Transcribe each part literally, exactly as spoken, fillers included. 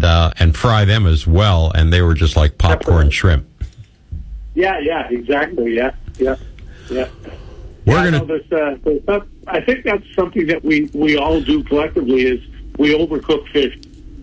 and uh, and fry them as well, and they were just like popcorn Definitely. shrimp. Yeah, yeah, exactly. Yeah, yeah, yeah. We're yeah, gonna. no, there's, uh, there's not, I think that's something that we, we all do collectively is we overcook fish.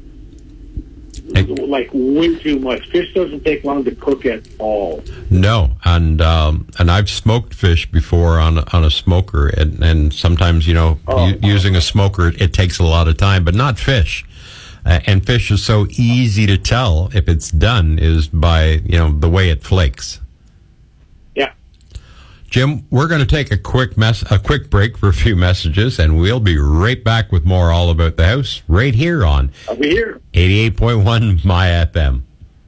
Like way too much. Fish doesn't take long to cook at all. No, and um, and I've smoked fish before on on a smoker, and, and sometimes you know Oh, u- using a smoker it takes a lot of time, but not fish. Uh, and fish is so easy to tell if it's done is by you know the way it flakes. Yeah. Jim, we're going to take a quick mess a quick break for a few messages, and we'll be right back with more All About the House right here on I'll be here. eighty-eight point one My F M.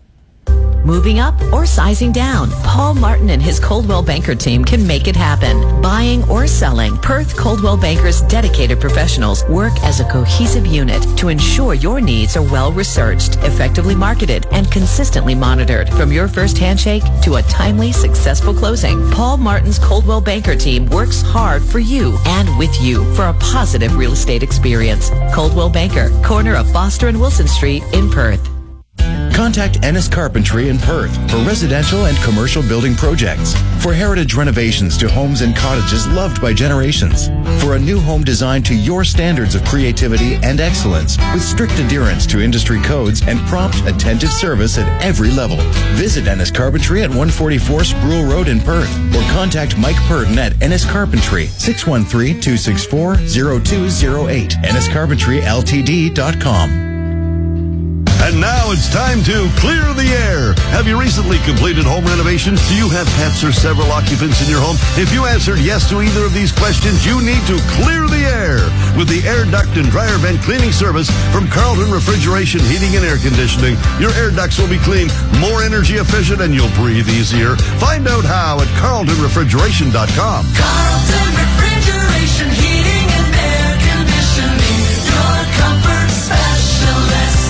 Moving up or sizing down, Paul Martin and his Coldwell Banker team can make it happen. Buying or selling, Perth Coldwell Banker's dedicated professionals work as a cohesive unit to ensure your needs are well researched, effectively marketed, and consistently monitored. From your first handshake to a timely, successful closing, Paul Martin's Coldwell Banker team works hard for you and with you for a positive real estate experience. Coldwell Banker, corner of Foster and Wilson Street in Perth. Contact Ennis Carpentry in Perth for residential and commercial building projects. For heritage renovations to homes and cottages loved by generations. For a new home designed to your standards of creativity and excellence with strict adherence to industry codes and prompt, attentive service at every level. Visit Ennis Carpentry at one forty-four Sproul Road in Perth or contact Mike Purden at Ennis Carpentry, six one three, two six four, zero two zero eight, ennis carpentry l t d dot com. And now it's time to clear the air. Have you recently completed home renovations? Do you have pets or several occupants in your home? If you answered yes to either of these questions, you need to clear the air with the air duct and dryer vent cleaning service from Carlton Refrigeration Heating and Air Conditioning. Your air ducts will be clean, more energy efficient, and you'll breathe easier. Find out how at carlton refrigeration dot com. Carlton Refrigeration Heating and Air Conditioning, your comfort specialist.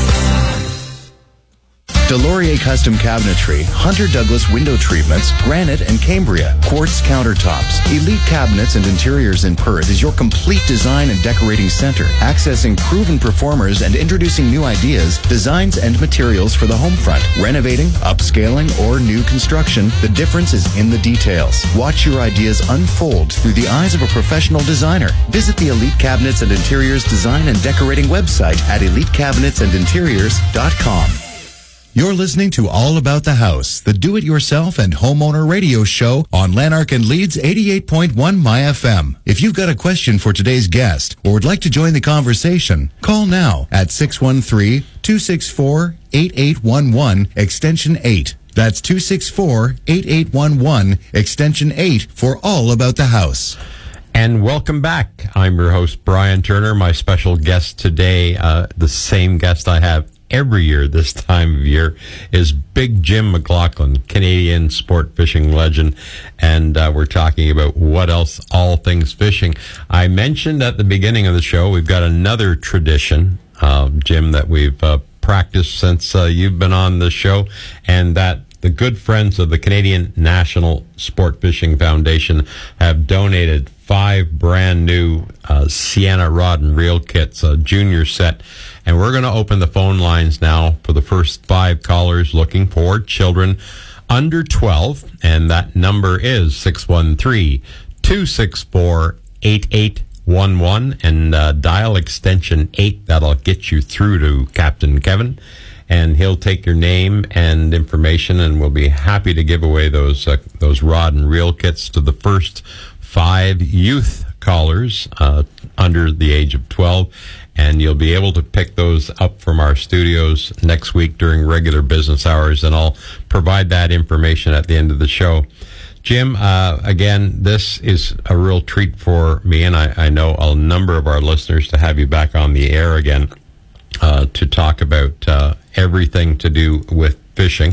Delorier Custom Cabinetry, Hunter Douglas Window Treatments, Granite and Cambria, Quartz Countertops, Elite Cabinets and Interiors in Perth is your complete design and decorating center, accessing proven performers and introducing new ideas, designs and materials for the home front. Renovating, upscaling, or new construction, the difference is in the details. Watch your ideas unfold through the eyes of a professional designer. Visit the Elite Cabinets and Interiors Design and Decorating website at elite cabinets and interiors dot com. You're listening to All About the House, the do-it-yourself and homeowner radio show on Lanark and Leeds eighty-eight point one My F M. If you've got a question for today's guest or would like to join the conversation, call now at six one three, two six four, eight eight one one, extension eight. That's two six four, eight eight one one, extension eight for All About the House. And welcome back. I'm your host, Brian Turner. My special guest today, uh, the same guest I have every year this time of year, is Big Jim McLaughlin, Canadian sport fishing legend. And uh, we're talking about what else, all things fishing. I mentioned at the beginning of the show, we've got another tradition, uh, Jim, that we've uh, practiced since uh, you've been on the show, and that the good friends of the Canadian National Sport Fishing Foundation have donated five brand new uh, Sienna rod and reel kits, a junior set. And we're going to open the phone lines now for the first five callers looking for children under twelve. And that number is six one three, two six four, eight eight one one. And uh, dial extension eight. That'll get you through to Captain Kevin. And he'll take your name and information, and we'll be happy to give away those uh, those rod and reel kits to the first five youth callers uh, under the age of twelve. And you'll be able to pick those up from our studios next week during regular business hours, and I'll provide that information at the end of the show. Jim, uh, again, this is a real treat for me, and I, I know a number of our listeners, to have you back on the air again uh, to talk about uh, everything to do with fishing.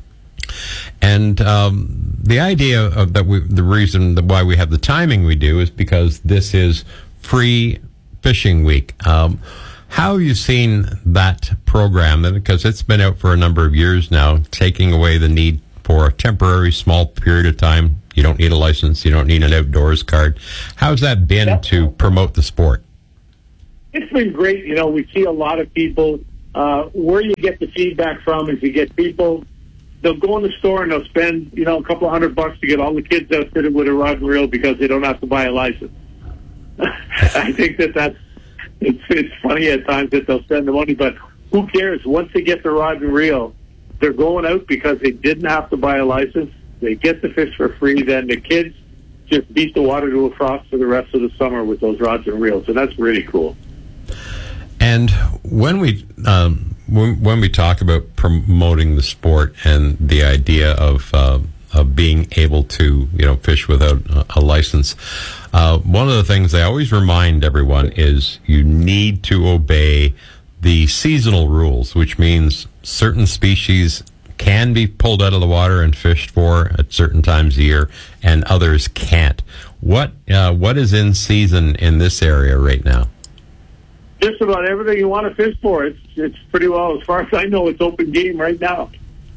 And um, the idea of that, we, the reason that why we have the timing we do is because this is free fishing week. Um, how have you seen that program? Because it's been out for a number of years now, taking away the need for a temporary small period of time. You don't need a license. You don't need an outdoors card. How's that been Yep. to promote the sport? It's been great. You know, we see a lot of people uh, where you get the feedback from is you get people, they'll go in the store and they'll spend, you know, a couple of hundred bucks to get all the kids outfitted with a rod and reel because they don't have to buy a license. I think that that's, it's, it's funny at times that they'll spend the money, but who cares? Once they get the rod and reel, they're going out because they didn't have to buy a license. They get the fish for free. Then the kids just beat the water to a frost for the rest of the summer with those rods and reels, and that's really cool. And when we um, when, when we talk about promoting the sport and the idea of uh, of being able to you know fish without a, a license, uh, one of the things I always remind everyone is you need to obey the seasonal rules, which means certain species can be pulled out of the water and fished for at certain times of year, and others can't. What uh, what is in season in this area right now? Just about everything you want to fish for. It's it's pretty well, as far as I know, it's open game right now.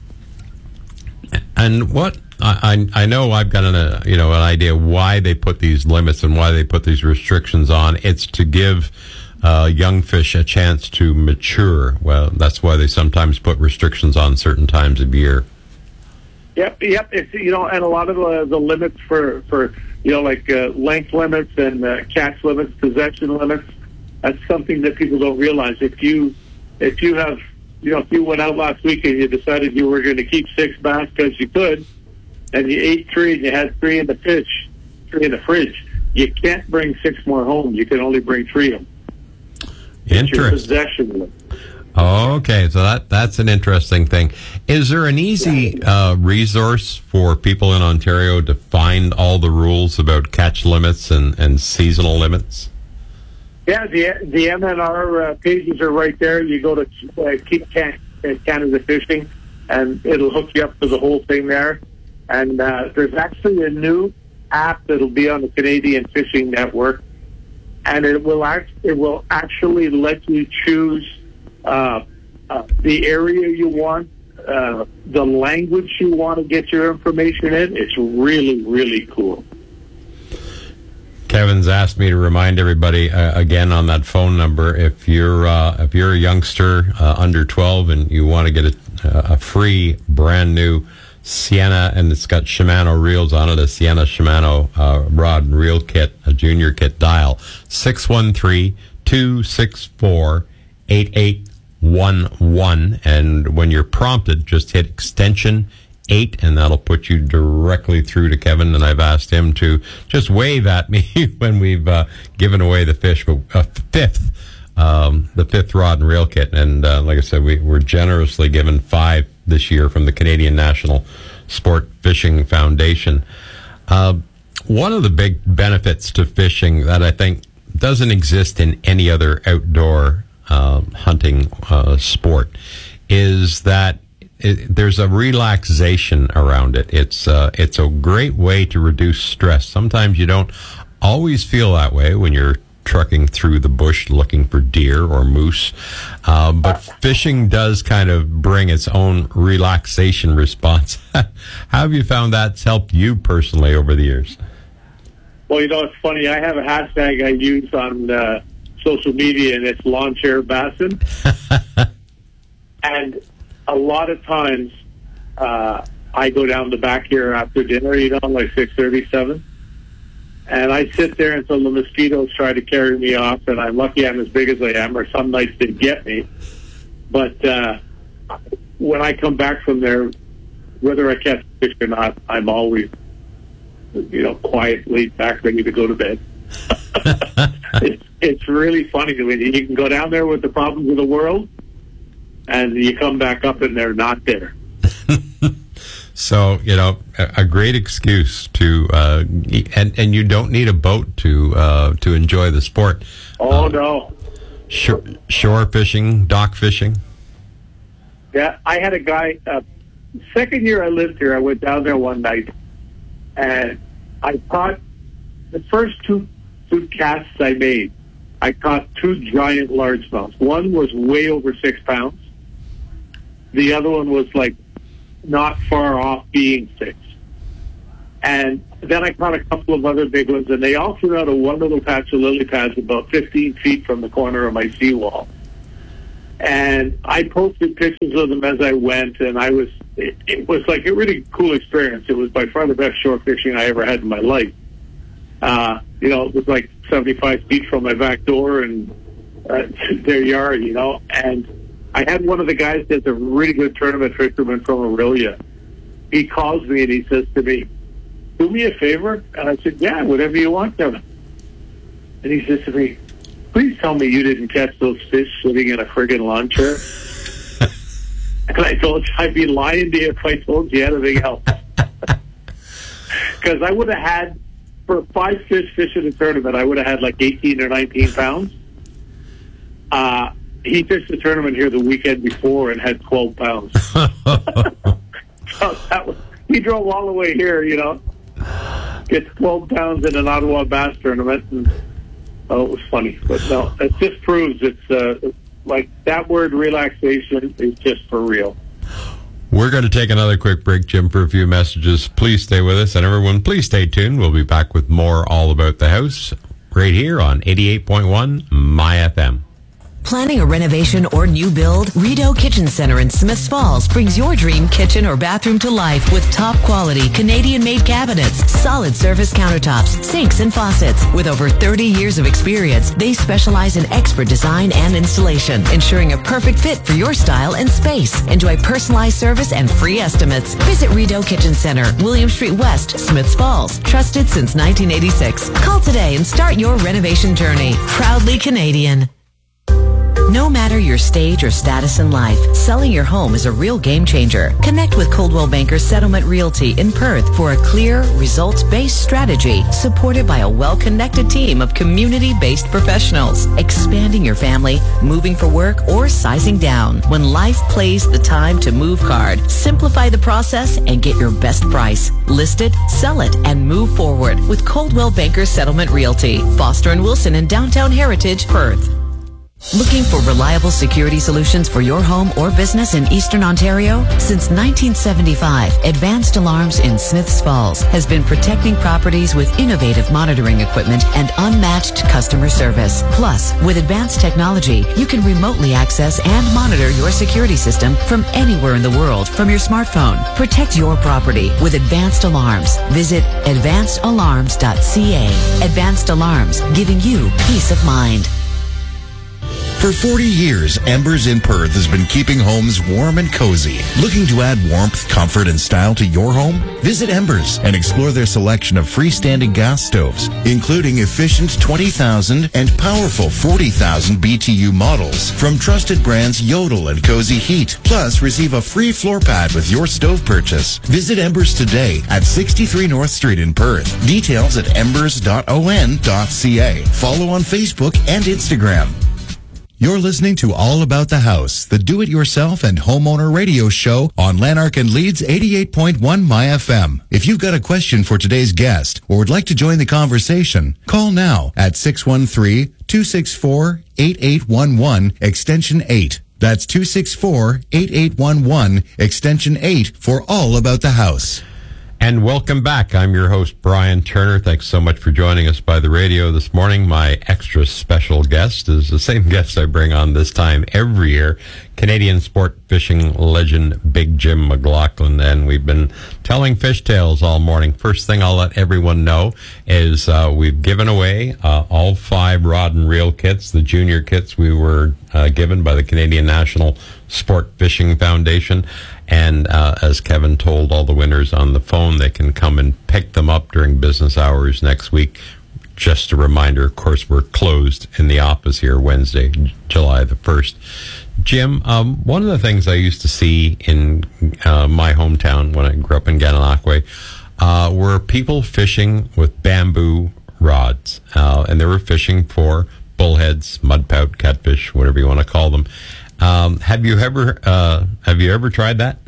And what I I, I know I've got an uh, you know an idea why they put these limits and why they put these restrictions on. It's to give uh, young fish a chance to mature. Well, that's why they sometimes put restrictions on certain times of year. Yep, yep. It's you know, and a lot of the, the limits for for you know like uh, length limits and uh, catch limits, possession limits. That's something that people don't realize. If you, if you have, you know, if you went out last week and you decided you were going to keep six bass because you could, and you ate three and you had three in the fish, three in the fridge, you can't bring six more home. You can only bring three of them. It's your possession limit. Okay, so that that's an interesting thing. Is there an easy uh, resource for people in Ontario to find all the rules about catch limits and, and seasonal limits? Yeah, the the M N R uh, pages are right there. You go to uh, Keep Can- Canada Fishing, and it'll hook you up to the whole thing there. And uh, there's actually a new app that'll be on the Canadian Fishing Network, and it will act it will actually let you choose uh, uh, the area you want, uh, the language you want to get your information in. It's really, really cool. Kevin's asked me to remind everybody uh, again on that phone number. If you're uh, if you're a youngster uh, under twelve and you want to get a, a free brand new Sienna, and it's got Shimano reels on it, a Sienna Shimano uh, rod and reel kit, a junior kit, dial six one three, two six four, eight eight one one, and when you're prompted, just hit extension eight, and that'll put you directly through to Kevin. And I've asked him to just wave at me when we've uh, given away the fish, but uh, fifth, um, the fifth rod and reel kit. And uh, like I said, we were generously given five this year from the Canadian National Sport Fishing Foundation. Uh, one of the big benefits to fishing that I think doesn't exist in any other outdoor uh, hunting uh, sport is that It, there's a relaxation around it. It's uh, it's a great way to reduce stress. Sometimes you don't always feel that way when you're trucking through the bush looking for deer or moose, uh, but fishing does kind of bring its own relaxation response. How have you found that's helped you personally over the years? Well, you know, it's funny. I have a hashtag I use on uh, social media, and it's lawn chair bassin. And a lot of times, uh, I go down the back here after dinner, you know, like six thirty, seven, and I sit there until the mosquitoes try to carry me off, and I'm lucky I'm as big as I am, or some nights they get me. But uh, when I come back from there, whether I catch fish or not, I'm always, you know, quietly back ready to go to bed. it's, it's really funny to me. You can go down there with the problems of the world, and you come back up and they're not there. So, you know, a, a great excuse to, uh, and, and you don't need a boat to uh, to enjoy the sport. Oh, uh, no. Shore, shore fishing, dock fishing. Yeah, I had a guy, uh, second year I lived here, I went down there one night, and I caught the first two, two casts I made. I caught two giant largemouths. One was way over six pounds. The other one was like not far off being six. And then I caught a couple of other big ones, and they all flew out of one little patch of lily pads about fifteen feet from the corner of my seawall. And I posted pictures of them as I went, and I was, it, it was like a really cool experience. It was by far the best shore fishing I ever had in my life. Uh, you know, it was like seventy-five feet from my back door and uh, their yard, you know. And I had one of the guys that's a really good tournament fisherman from Aurelia. He calls me and he says to me, do me a favor? And I said, yeah, whatever you want, Kevin. And he says to me, please tell me you didn't catch those fish sitting in a friggin' lawn chair. And I told you, I'd be lying to you if I told you anything else. Because I would have had, for five fish fishing a tournament, I would have had like eighteen or nineteen pounds. Uh, he fished the tournament here the weekend before and had twelve pounds. So that was, he drove all the way here, you know, gets twelve pounds in an Ottawa Bass tournament. And, oh, it was funny. But no, it just proves it's uh, like that word relaxation is just for real. We're going to take another quick break, Jim, for a few messages. Please stay with us. And everyone, please stay tuned. We'll be back with more All About the House right here on eighty-eight point one My F M. Planning a renovation or new build? Rideau Kitchen Center in Smiths Falls brings your dream kitchen or bathroom to life with top quality Canadian-made cabinets, solid surface countertops, sinks, and faucets. With over thirty years of experience, they specialize in expert design and installation, ensuring a perfect fit for your style and space. Enjoy personalized service and free estimates. Visit Rideau Kitchen Center, William Street West, Smiths Falls. Trusted since nineteen eighty-six. Call today and start your renovation journey. Proudly Canadian. No matter your stage or status in life, selling your home is a real game changer. Connect with Coldwell Banker Settlement Realty in Perth for a clear, results-based strategy supported by a well-connected team of community-based professionals. Expanding your family, moving for work, or sizing down. When life plays the time to move card, simplify the process and get your best price. List it, sell it, and move forward with Coldwell Banker Settlement Realty. Foster and Wilson in downtown Heritage, Perth. Looking for reliable security solutions for your home or business in Eastern Ontario? Since nineteen seventy-five, Advanced Alarms in Smiths Falls has been protecting properties with innovative monitoring equipment and unmatched customer service. Plus, with advanced technology, you can remotely access and monitor your security system from anywhere in the world from your smartphone. Protect your property with Advanced Alarms. Visit advanced alarms dot c a. Advanced Alarms, giving you peace of mind. For forty years, Embers in Perth has been keeping homes warm and cozy. Looking to add warmth, comfort, and style to your home? Visit Embers and explore their selection of freestanding gas stoves, including efficient twenty thousand and powerful forty thousand B T U models from trusted brands Yodel and Cozy Heat. Plus, receive a free floor pad with your stove purchase. Visit Embers today at sixty-three North Street in Perth. Details at embers dot o n dot c a. Follow on Facebook and Instagram. You're listening to All About the House, the do-it-yourself and homeowner radio show on Lanark and Leeds eighty-eight point one My F M. If you've got a question for today's guest or would like to join the conversation, call now at six one three, two six four, eight eight one one, extension eight. That's two six four, eight eight one one, extension eight for All About the House. And welcome back. I'm your host, Brian Turner. Thanks so much for joining us by the radio this morning. My extra special guest is the same guest I bring on this time every year, Canadian sport fishing legend Big Jim McLaughlin. And we've been telling fish tales all morning. First thing I'll let everyone know is uh, we've given away uh, all five rod and reel kits, the junior kits we were uh, given by the Canadian National Sport Fishing Foundation. And uh, as Kevin told all the winners on the phone, they can come and pick them up during business hours next week. Just a reminder, of course, we're closed in the office here Wednesday, July the first. Jim, um, one of the things I used to see in uh, my hometown when I grew up in Gananoque uh, were people fishing with bamboo rods. Uh, and they were fishing for bullheads, mudpout, catfish, whatever you want to call them. Um, have you ever uh, have you ever tried that?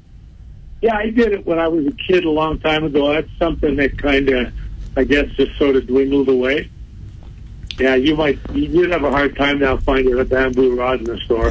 Yeah, I did it when I was a kid a long time ago. That's something that kind of, I guess, just sort of dwindled away. Yeah, you might you'd have a hard time now finding a bamboo rod in the store.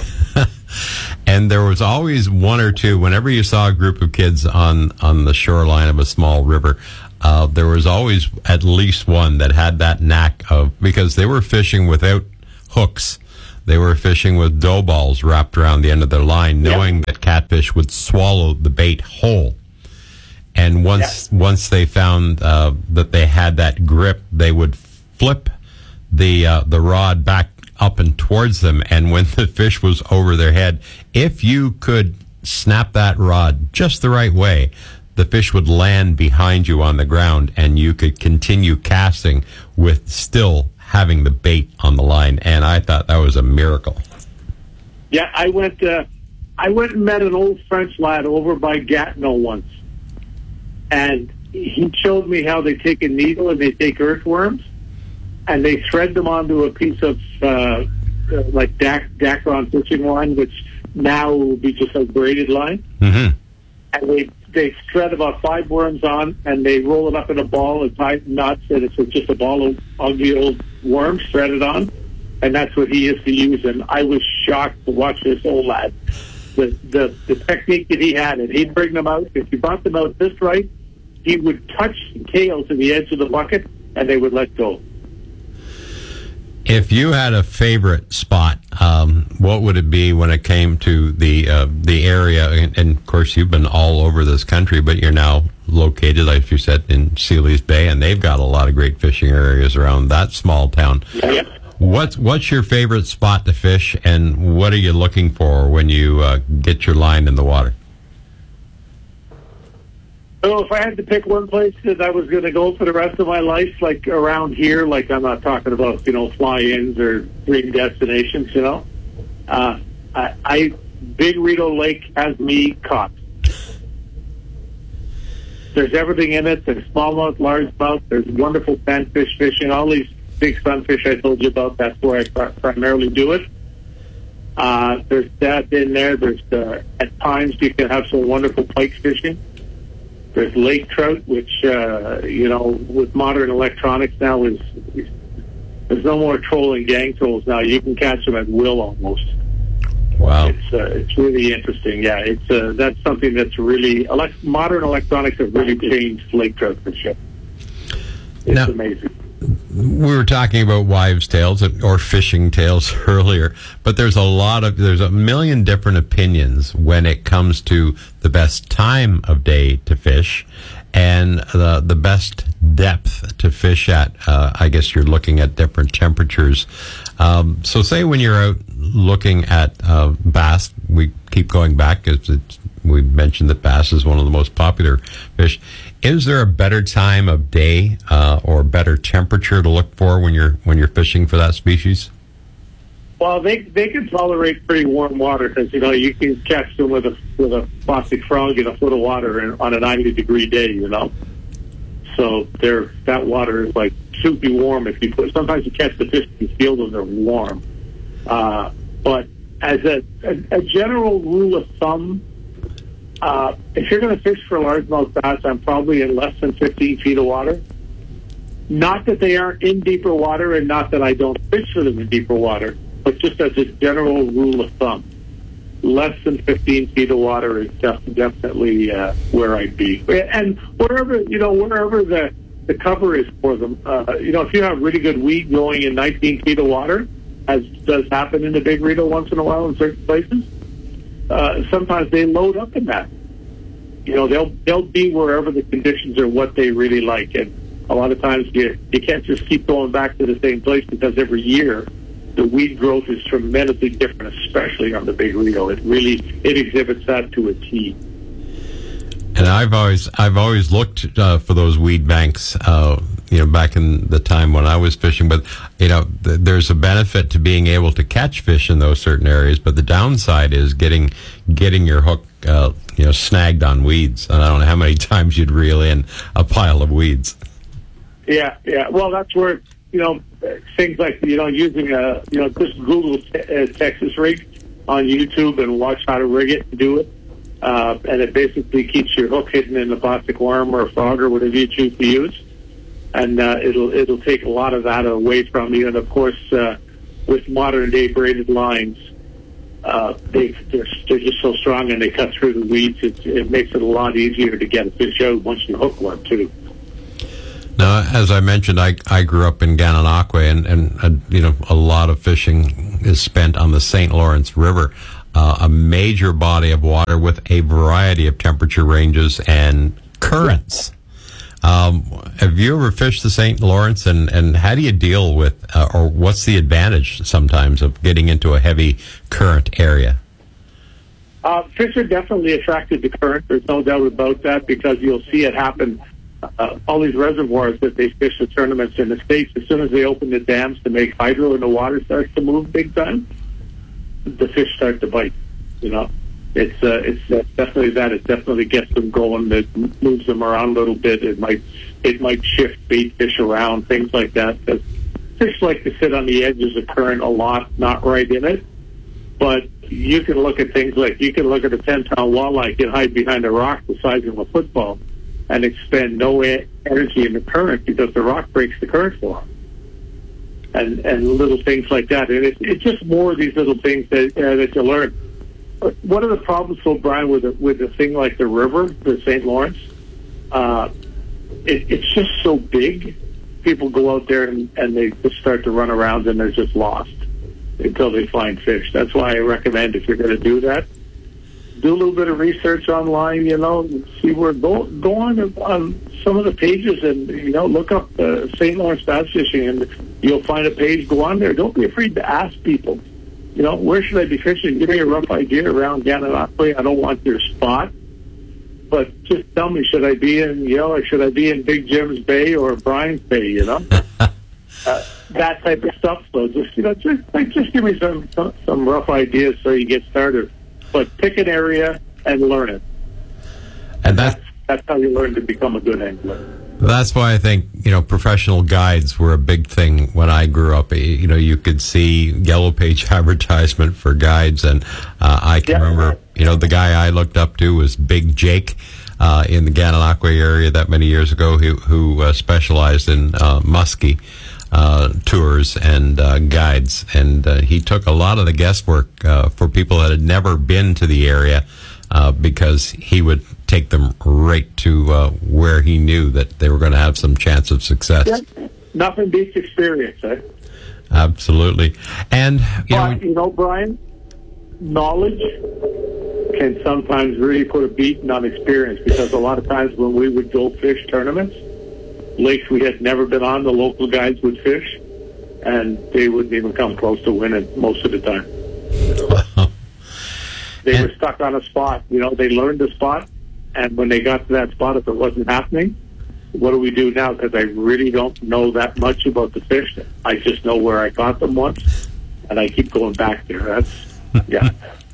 And there was always one or two. Whenever you saw a group of kids on on the shoreline of a small river, uh, there was always at least one that had that knack of, because they were fishing without hooks. they were fishing with dough balls wrapped around the end of their line, knowing Yep. that catfish would swallow the bait whole. And once once they found uh, that they had that grip, they would flip the uh, the rod back up and towards them. And when the fish was over their head, if you could snap that rod just the right way, the fish would land behind you on the ground, and you could continue casting with still having the bait on the line. And I thought that was a miracle. Yeah, I went. Uh, I went and met an old French lad over by Gatineau once, and he showed me how they take a needle and they take earthworms, and they thread them onto a piece of uh, uh, like Dac- Dacron fishing line, which now will be just a braided line. Mm-hmm. And they they thread about five worms on, and they roll it up in a ball and tie knots, and it's just a ball of ugly old worms threaded on. And that's what he used to use. And I was shocked to watch this old lad. The, the the technique that he had, and he'd bring them out. If you brought them out just right, he would touch the tail to the edge of the bucket, and they would let go. If you had a favorite spot, um, what would it be when it came to the uh, the area? And, and of course, you've been all over this country, but you're now located, like you said, in Sealy's Bay, and they've got a lot of great fishing areas around that small town. Yep. What's what's your favorite spot to fish, and what are you looking for when you uh, get your line in the water? So if I had to pick one place that I was going to go for the rest of my life, like around here, like I'm not talking about, you know, fly-ins or dream destinations, you know, uh, I, I Big Rideau Lake has me caught. There's everything in it. There's smallmouth, largemouth. There's wonderful panfish fishing. All these big sunfish I told you about, that's where I pr- primarily do it. Uh, there's that in there. There's uh, at times you can have some wonderful pike fishing. There's lake trout, which, uh, you know, with modern electronics now, is, is there's no more trolling gang trolls now. You can catch them at will almost. Wow. It's uh, it's really interesting. Yeah, it's uh, that's something that's really, elect- modern electronics have really changed lake trout fishing. It's Now- amazing. We were talking about wives' tales or fishing tales earlier, but there's a lot of, there's a million different opinions when it comes to the best time of day to fish and the, the best depth to fish at. Uh, I guess you're looking at different temperatures. Um, so say when you're out looking at uh, bass, we keep going back because it's, we mentioned that bass is one of the most popular fish. Is there a better time of day uh, or better temperature to look for when you're when you're fishing for that species? Well, they they can tolerate pretty warm water because, you know, you can catch them with a with a plastic frog in a foot of water in, on a ninety degree day, you know. So they're, that water is like soupy warm. If you put, sometimes you catch the fish in the field and they're warm. Uh, but as a, a, a general rule of thumb, uh, if you're going to fish for largemouth bass, I'm probably in less than fifteen feet of water. Not that they aren't in deeper water, and not that I don't fish for them in deeper water, but just as a general rule of thumb, less than fifteen feet of water is def- definitely uh, where I'd be. And wherever, you know, wherever the, the cover is for them, uh, you know, if you have really good weed growing in nineteen feet of water, as does happen in the Big Rideau once in a while in certain places, uh, sometimes they load up in that. You know, they'll they'll be wherever the conditions are what they really like. And a lot of times you, you can't just keep going back to the same place because every year the weed growth is tremendously different, especially on the Big Rideau. It really, it exhibits that to a T. And I've always I've always looked uh, for those weed banks, uh, you know, back in the time when I was fishing. But, you know, th- there's a benefit to being able to catch fish in those certain areas. But the downside is getting getting your hook, uh, you know, snagged on weeds. And I don't know how many times you'd reel in a pile of weeds. Yeah, yeah. Well, that's where, you know, things like, you know, using a, you know, just Google te- uh, Texas rig on YouTube and watch how to rig it and do it. Uh, and it basically keeps your hook hidden in a plastic worm or a frog or whatever you choose to use. And uh, it'll it'll take a lot of that away from you. And, of course, uh, with modern-day braided lines, uh, they, they're, they're just so strong and they cut through the weeds. It, it makes it a lot easier to get a fish out once you hook one, too. Now, as I mentioned, I I grew up in Gananoque, and and uh, you know, a lot of fishing is spent on the Saint Lawrence River, uh, a major body of water with a variety of temperature ranges and currents. Um, have you ever fished the Saint Lawrence, and, and how do you deal with, uh, or what's the advantage sometimes of getting into a heavy current area? Uh, fish are definitely attracted to current. There's no doubt about that, because you'll see it happen. Uh, all these reservoirs that they fish the tournaments in the States, as soon as they open the dams to make hydro and the water starts to move big time, the fish start to bite. You know, it's uh, it's uh, definitely that. It definitely gets them going. It moves them around a little bit. It might it might shift bait fish around, things like that. Because fish like to sit on the edges of current a lot, not right in it. But you can look at things like, you can look at a ten-pound walleye get hide behind a rock the size of a football and expend no e- energy in the current, because the rock breaks the current for them. And and little things like that. And it's, it's just more of these little things that uh, that you learn. But one of the problems, though, Brian, with a, with a thing like the river, the Saint Lawrence, uh, it, it's just so big. People go out there and, and they just start to run around and they're just lost until they find fish. That's why I recommend, if you're going to do that, do a little bit of research online, you know, and see where, go, go on, on some of the pages and, you know, look up uh, Saint Lawrence bass fishing, and you'll find a page. Go on there. Don't be afraid to ask people, you know, where should I be fishing? Give me a rough idea around Gananoque. I don't want your spot, but just tell me, should I be in, you know, or should I be in Big Jim's Bay or Brian's Bay, you know? uh, that type of stuff. So just, you know, just, like, just give me some, some, some rough ideas so you get started. But pick an area and learn it. And that's, that's how you learn to become a good angler. That's why I think, you know, professional guides were a big thing when I grew up. You know, you could see Yellow Page advertisement for guides, and uh, I can yeah. remember, you know, the guy I looked up to was Big Jake uh, in the Gananoque area that many years ago, who, who uh, specialized in uh, muskie uh, tours and uh, guides. And uh, he took a lot of the guesswork uh, for people that had never been to the area, uh, because he would take them right to uh, where he knew that they were going to have some chance of success. Yeah. Nothing beats experience, eh? Absolutely. And, you but, know, you know, Brian, knowledge can sometimes really put a beating on experience, because a lot of times when we would go fish tournaments, lakes we had never been on, the local guides would fish, and they wouldn't even come close to winning most of the time. wow. They And- were stuck on a spot. You know, they learned the spot, and when they got to that spot, if it wasn't happening, what do we do now? Because I really don't know that much about the fish. I just know where I caught them once, and I keep going back there. That's, yeah.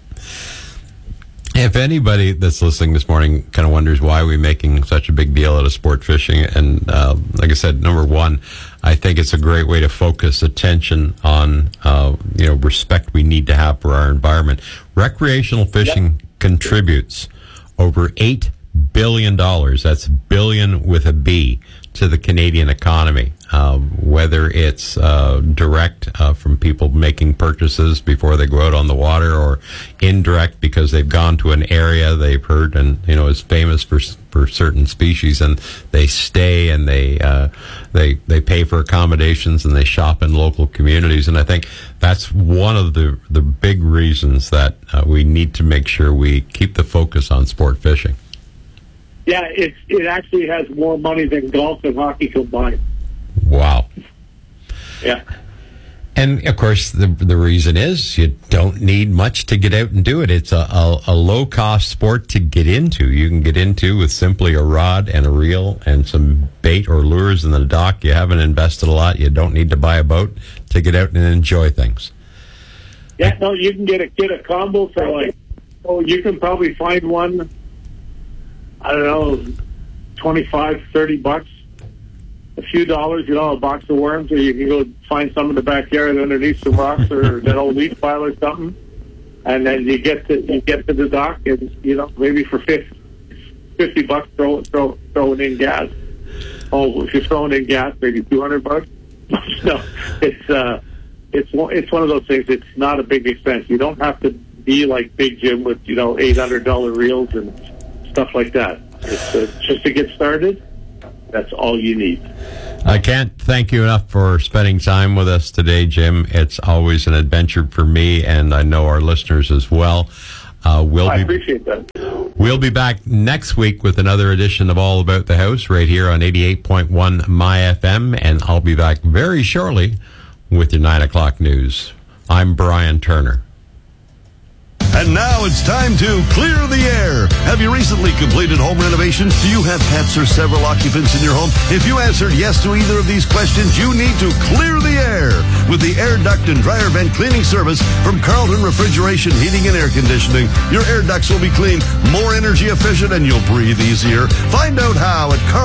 If anybody that's listening this morning kind of wonders why we're making such a big deal out of sport fishing, and uh, like I said, number one, I think it's a great way to focus attention on, uh, you know, respect we need to have for our environment. Recreational fishing Yep. contributes over eight billion dollars, that's billion with a B, to the Canadian economy, um, whether it's uh, direct uh, from people making purchases before they go out on the water, or indirect because they've gone to an area they've heard and, you know, is famous for for certain species, and they stay and they uh, they they pay for accommodations and they shop in local communities. And I think that's one of the the big reasons that uh, we need to make sure we keep the focus on sport fishing. Yeah, it, it actually has more money than golf and hockey combined. Wow. Yeah. And, of course, the the reason is you don't need much to get out and do it. It's a, a, a low-cost sport to get into. You can get into with simply a rod and a reel and some bait or lures in the dock. You haven't invested a lot. You don't need to buy a boat to get out and enjoy things. Yeah, no, you can get a get a combo for like, oh, you can probably find one, I don't know, twenty-five, thirty bucks, a few dollars, you know, a box of worms, or you can go find some in the backyard underneath some rocks or that old leaf pile or something, and then you get to you get to the dock, and you know, maybe for fifty, fifty bucks, throw throw throwing in gas. Oh, if you're throwing in gas, maybe two hundred bucks. No, it's uh, it's one- it's one of those things. It's not a big expense. You don't have to be like Big Jim with, you know, eight hundred dollar reels and stuff like that. It's uh, just to get started. That's all you need. I can't thank you enough for spending time with us today, Jim. It's always an adventure for me, and I know our listeners as well. Uh, we'll I be, appreciate that. We'll be back next week with another edition of All About the House right here on eighty-eight point one My F M, and I'll be back very shortly with your nine o'clock news. I'm Brian Turner. And now it's time to clear the air. Have you recently completed home renovations? Do you have pets or several occupants in your home? If you answered yes to either of these questions, you need to clear the air with the air duct and dryer vent cleaning service from Carlton Refrigeration, Heating and Air Conditioning. Your air ducts will be clean, more energy efficient, and you'll breathe easier. Find out how at Carlton.